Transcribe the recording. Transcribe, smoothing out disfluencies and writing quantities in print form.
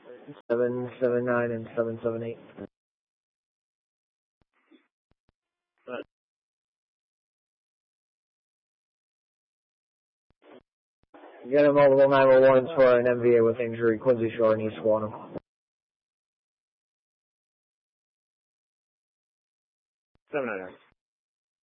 779 and 778. Get a multiple 911s for an MVA with injury, Quincy Shore and East Squantum. 799.